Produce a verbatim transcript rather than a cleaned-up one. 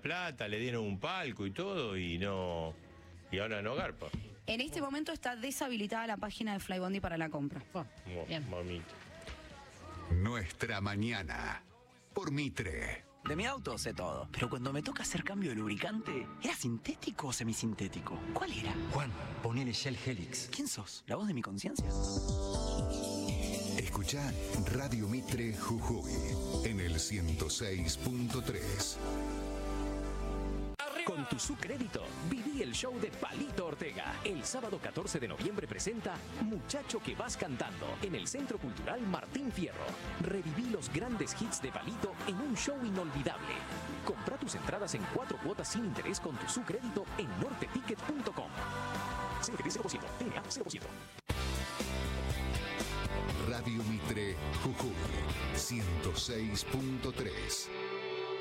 plata, le dieron un palco y todo, y no, y ahora no garpa. En este momento está deshabilitada la página de Flybondi para la compra. Oh, bien. Mamita. Nuestra mañana por Mitre. De mi auto sé todo, pero cuando me toca hacer cambio de lubricante, ¿era sintético o semisintético? ¿Cuál era? Juan, ponele Shell Helix. ¿Quién sos? ¿La voz de mi conciencia? Escucha Radio Mitre Jujuy en el ciento seis punto tres. Con tu Sucrédito, viví el show de Palito Ortega. El sábado catorce de noviembre presenta Muchacho que vas cantando en el Centro Cultural Martín Fierro. Reviví los grandes hits de Palito en un show inolvidable. Compra tus entradas en cuatro cuotas sin interés con tu Sucrédito en norte ticket punto com. cero por ciento, T N A cero por ciento. Radio Mitre Jujuy ciento seis punto tres.